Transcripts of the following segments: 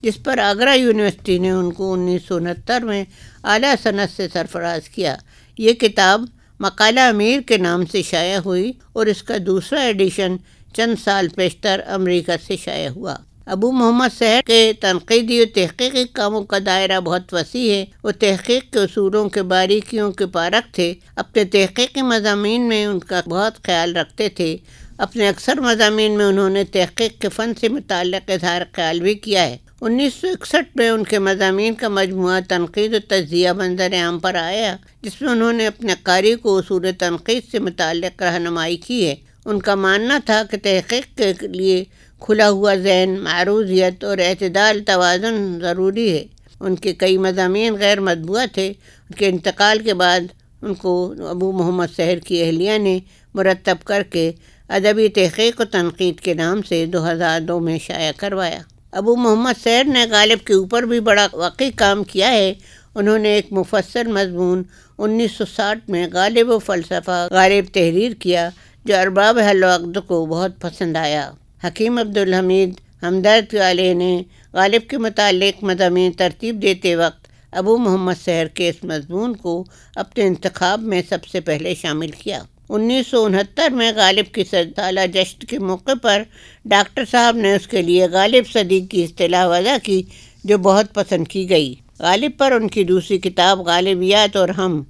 جس پر آگرہ یونیورسٹی نے ان کو 1969 میں اعلیٰ صنعت سے سرفراز کیا۔ یہ کتاب مقالہ امیر کے نام سے شائع ہوئی اور اس کا دوسرا ایڈیشن چند سال پیشتر امریکہ سے شائع ہوا۔ ابو محمد سحر کے تنقیدی و تحقیقی کاموں کا دائرہ بہت وسیع ہے۔ وہ تحقیق کے اصولوں کے باریکیوں کے پارک تھے۔ اپنے تحقیقی مضامین میں ان کا بہت خیال رکھتے تھے۔ اپنے اکثر مضامین میں انہوں نے تحقیق کے فن سے متعلق اظہار خیال بھی کیا ہے۔ 1961 میں ان کے مضامین کا مجموعہ تنقید و تجزیہ منظر عام پر آیا، جس میں انہوں نے اپنے قاری کو اصول تنقید سے متعلق رہنمائی کی ہے۔ ان کا ماننا تھا کہ تحقیق کے لیے کھلا ہوا ذہن، معروضیت اور اعتدال توازن ضروری ہے۔ ان کے کئی مضامین غیر مطبوعہ تھے۔ ان کے انتقال کے بعد ان کو ابو محمد سحر کی اہلیہ نے مرتب کر کے ادبی تحقیق و تنقید کے نام سے 2002 میں شائع کروایا۔ ابو محمد سحر نے غالب کے اوپر بھی بڑا واقعی کام کیا ہے۔ انہوں نے ایک مفصل مضمون 1960 میں غالب و فلسفہ غالب تحریر کیا، جو ارباب حل و عقد کو بہت پسند آیا۔ حکیم عبدالحمید ہمدرد علیہ نے غالب کے متعلق مضامین ترتیب دیتے وقت ابو محمد سحر کے اس مضمون کو اپنے انتخاب میں سب سے پہلے شامل کیا۔ 1969 میں غالب کی 100 سالہ جشن کے موقع پر ڈاکٹر صاحب نے اس کے لیے غالب صدیق کی اصطلاح وضع کی، جو بہت پسند کی گئی۔ غالب پر ان کی دوسری کتاب غالبیات اور ہم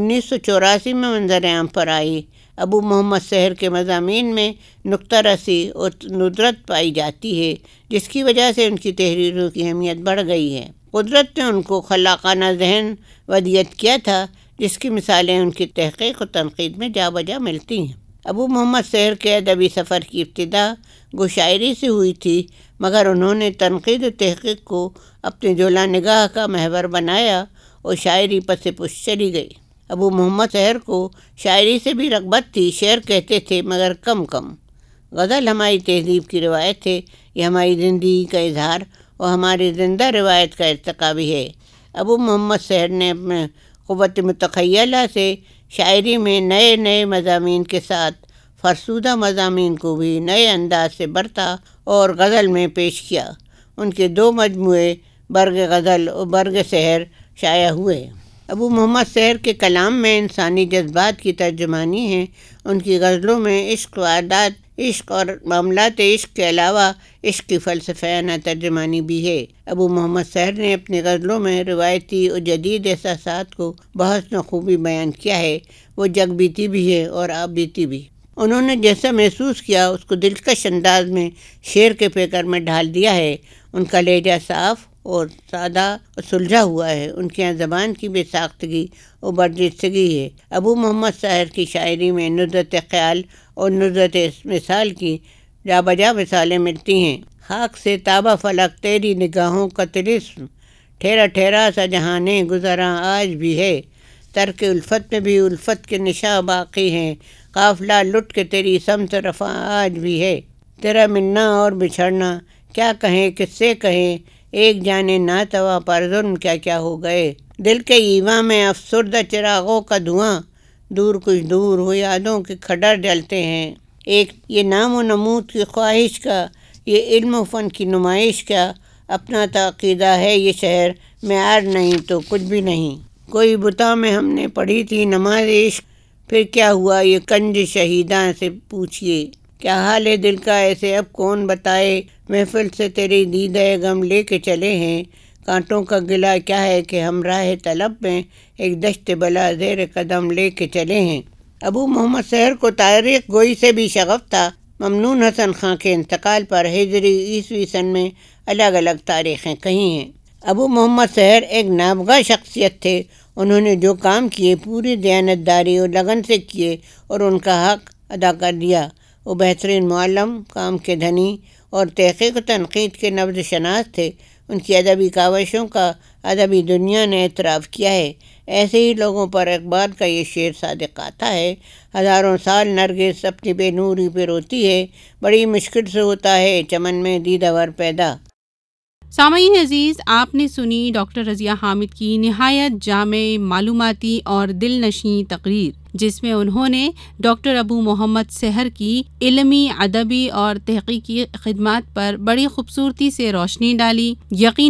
1984 میں منظر عام پر آئی۔ ابو محمد سحر کے مضامین میں نکتہ رسی اور ندرت پائی جاتی ہے، جس کی وجہ سے ان کی تحریروں کی اہمیت بڑھ گئی ہے۔ قدرت نے ان کو خلاقانہ ذہن ودیعت کیا تھا، جس کی مثالیں ان کی تحقیق و تنقید میں جا بجا ملتی ہیں۔ ابو محمد سحر کے ادبی سفر کی ابتدا گو شاعری سے ہوئی تھی، مگر انہوں نے تنقید و تحقیق کو اپنے جولا نگاہ کا محور بنایا اور شاعری پس پش چلی گئی۔ ابو محمد سحر کو شاعری سے بھی رغبت تھی، شعر کہتے تھے مگر کم کم۔ غزل ہماری تہذیب کی روایت ہے، یہ ہماری زندگی کا اظہار اور ہماری زندہ روایت کا ارتقا بھی ہے۔ ابو محمد سحر نے اپنے قوت متخیلہ سے شاعری میں نئے نئے مضامین کے ساتھ فرسودہ مضامین کو بھی نئے انداز سے برتا اور غزل میں پیش کیا۔ ان کے 2 مجموعے برگ غزل اور برگ سحر شائع ہوئے۔ ابو محمد سحر کے کلام میں انسانی جذبات کی ترجمانی ہے۔ ان کی غزلوں میں عشق، واردات عشق اور معاملات عشق کے علاوہ عشق کی فلسفیانہ ترجمانی بھی ہے۔ ابو محمد سحر نے اپنی غزلوں میں روایتی اور جدید احساسات کو بحسن خوبی بیان کیا ہے۔ وہ جگ بیتی بھی ہے اور آپ بیتی بھی۔ انہوں نے جیسا محسوس کیا اس کو دلکش انداز میں شعر کے پیکر میں ڈھال دیا ہے۔ ان کا لہجہ صاف اور سادہ اور سلجھا ہوا ہے۔ ان کے یہاں زبان کی بے ساختگی اور برجستگی ہے۔ ابو محمد سحر کی شاعری میں ندرت خیال اور ندرت مثال کی جا بجا مثالیں ملتی ہیں۔ خاک سے تابہ فلک تیری نگاہوں کا طلسم، ٹھہرا ٹھہرا سا جہانے گزراں آج بھی ہے۔ ترک الفت میں بھی الفت کے نشاں باقی ہیں، قافلہ لٹ کے تیری سمت رفاں آج بھی ہے۔ تیرا ملنا اور بچھڑنا کیا کہیں کس سے کہیں، ایک جانے ناتواں پر ظلم کیا کیا ہو گئے۔ دل کے ایواں میں افسردہ چراغوں کا دھواں، دور کچھ دور ہو یادوں کے کھڈر جلتے ہیں۔ ایک یہ نام و نمود کی خواہش کا، یہ علم و فن کی نمائش کا، اپنا تعقیدہ ہے یہ شہر، معیار نہیں تو کچھ بھی نہیں۔ کوئی بتاں میں ہم نے پڑھی تھی نماز عشق، پھر کیا ہوا یہ کنج شہیداں سے پوچھئے۔ کیا حال ہے دل کا ایسے اب کون بتائے، محفل سے تیری دیدہ غم لے کے چلے ہیں۔ کانٹوں کا گلہ کیا ہے کہ ہم راہ طلب میں ایک دشت بلا زیر قدم لے کے چلے ہیں۔ ابو محمد سحر کو تاریخ گوئی سے بھی شغف تھا۔ ممنون حسن خاں کے انتقال پر ہجری عیسوی سن میں الگ الگ تاریخیں کہی ہیں۔ ابو محمد سحر ایک نابغہ شخصیت تھے۔ انہوں نے جو کام کیے پوری دیانتداری اور لگن سے کیے اور ان کا حق ادا کر دیا۔ وہ بہترین معلم، کام کے دھنی اور تحقیق و تنقید کے نبض شناس تھے۔ ان کی ادبی کاوشوں کا ادبی دنیا نے اعتراف کیا ہے۔ ایسے ہی لوگوں پر اقبال کا یہ شعر صادق آتا ہے: ہزاروں سال نرگس اپنی بے نوری پہ روتی ہے، بڑی مشکل سے ہوتا ہے چمن میں دیدہ ور پیدا۔ سامعین عزیز، آپ نے سنی ڈاکٹر رضیہ حامد کی نہایت جامع، معلوماتی اور دل نشیں تقریر، جس میں انہوں نے ڈاکٹر ابو محمد سحر کی علمی، ادبی اور تحقیقی خدمات پر بڑی خوبصورتی سے روشنی ڈالی۔ یقین